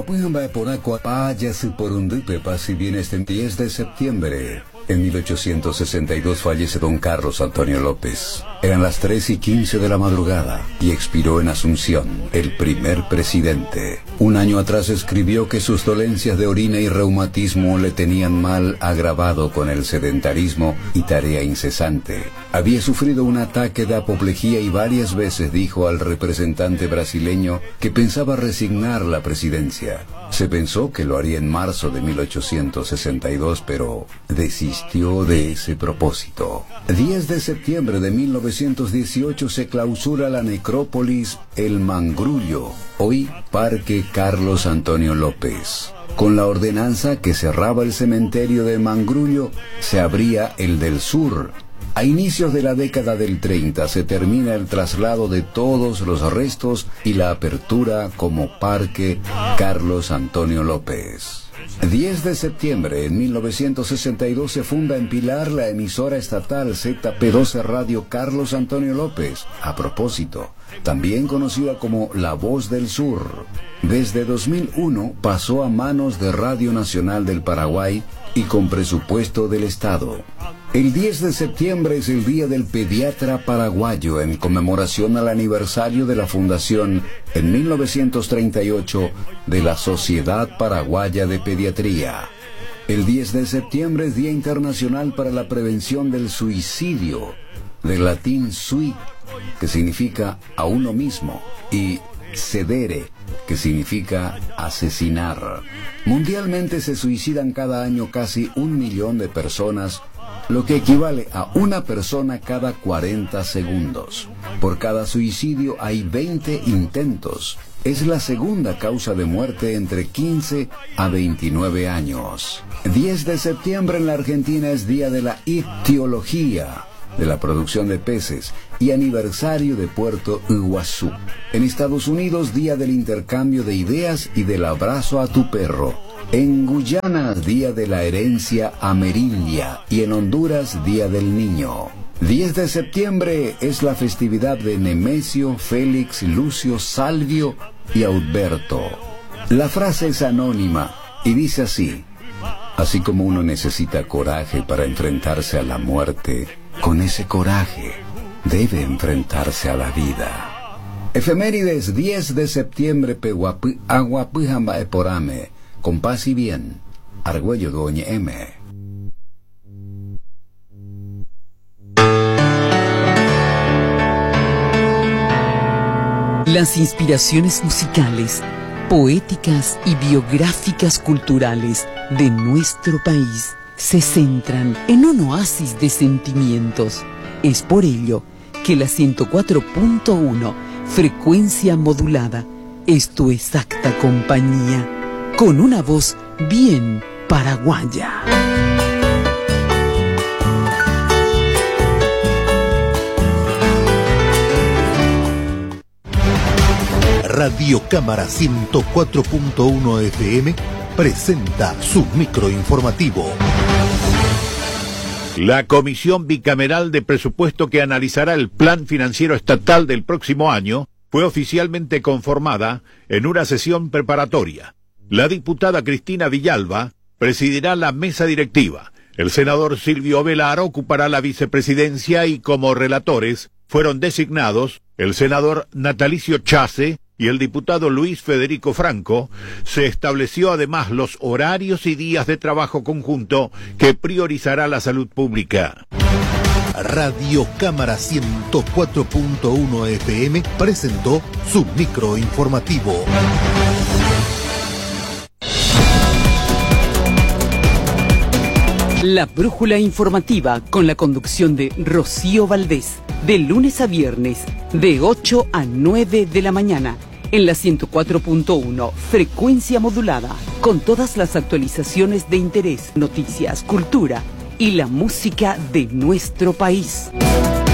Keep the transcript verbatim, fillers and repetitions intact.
Si bien este diez de septiembre, en mil ochocientos sesenta y dos fallece don Carlos Antonio López. Eran las tres y quince de la madrugada y expiró en Asunción, el primer presidente. Un año atrás escribió que sus dolencias de orina y reumatismo le tenían mal agravado con el sedentarismo y tarea incesante. Había sufrido un ataque de apoplejía y varias veces dijo al representante brasileño que pensaba resignar la presidencia. Se pensó que lo haría en marzo de mil ochocientos sesenta y dos, pero desistió de ese propósito. diez de septiembre de mil novecientos dieciocho se clausura la necrópolis El Mangrullo, hoy Parque Carlos Antonio López. Con la ordenanza que cerraba el cementerio de Mangrullo, se abría el del sur. A inicios de la década del treinta se termina el traslado de todos los restos y la apertura como Parque Carlos Antonio López. diez de septiembre de mil novecientos sesenta y dos se funda en Pilar la emisora estatal Z P doce Radio Carlos Antonio López, a propósito, también conocida como La Voz del Sur. Desde dos mil uno pasó a manos de Radio Nacional del Paraguay y con presupuesto del Estado. El diez de septiembre es el Día del Pediatra Paraguayo en conmemoración al aniversario de la fundación en mil novecientos treinta y ocho de la Sociedad Paraguaya de Pediatría. El diez de septiembre es Día Internacional para la Prevención del Suicidio, del latín sui, que significa a uno mismo, y sedere, que significa asesinar. Mundialmente se suicidan cada año casi un millón de personas, lo que equivale a una persona cada cuarenta segundos. Por cada suicidio hay veinte intentos. Es la segunda causa de muerte entre quince a veintinueve años. diez de septiembre en la Argentina es Día de la Ictiología, de la producción de peces, y aniversario de Puerto Iguazú. En Estados Unidos, Día del Intercambio de Ideas y del Abrazo a tu Perro. En Guyana, Día de la Herencia Amerindia, y en Honduras, Día del Niño. diez de septiembre es la festividad de Nemesio, Félix, Lucio, Salvio y Auberto. La frase es anónima y dice así: así como uno necesita coraje para enfrentarse a la muerte, con ese coraje debe enfrentarse a la vida. Efemérides diez de septiembre Pehuapı, Aguapujamba Eporame, con paz y bien, Argüello Doña M. Las inspiraciones musicales, poéticas y biográficas culturales de nuestro país se centran en un oasis de sentimientos. Es por ello que la ciento cuatro punto uno, frecuencia modulada, es tu exacta compañía, con una voz bien paraguaya. Radio Cámara ciento cuatro punto uno F M presenta su microinformativo. La Comisión Bicameral de Presupuesto que analizará el Plan Financiero Estatal del próximo año fue oficialmente conformada en una sesión preparatoria. La diputada Cristina Villalba presidirá la mesa directiva. El senador Silvio Velar ocupará la vicepresidencia y como relatores fueron designados el senador Natalicio Chase y el diputado Luis Federico Franco. Se estableció además los horarios y días de trabajo conjunto que priorizará la salud pública. Radio Cámara ciento cuatro punto uno F M presentó su microinformativo. La brújula informativa con la conducción de Rocío Valdés, de lunes a viernes, de ocho a nueve de la mañana, en la ciento cuatro punto uno, frecuencia modulada, con todas las actualizaciones de interés, noticias, cultura y la música de nuestro país.